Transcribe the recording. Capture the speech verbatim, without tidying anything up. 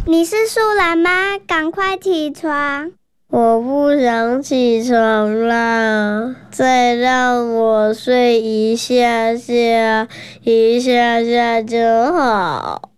你是树懒吗？赶快起床！ 我不想起床啦，再让我睡一下下，一下下就好。